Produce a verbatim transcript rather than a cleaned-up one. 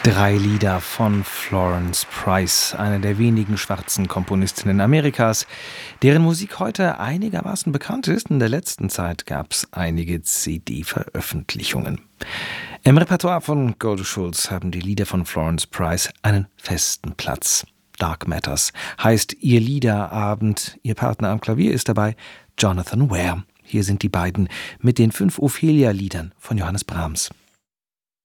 Drei Lieder von Florence Price, einer der wenigen schwarzen Komponistinnen Amerikas, deren Musik heute einigermaßen bekannt ist. In der letzten Zeit gab es einige C D-Veröffentlichungen. Im Repertoire von Golde Schulz haben die Lieder von Florence Price einen festen Platz. Dark Matters heißt ihr Liederabend. Ihr Partner am Klavier ist dabei Jonathan Ware. Hier sind die beiden mit den fünf Ophelia-Liedern von Johannes Brahms.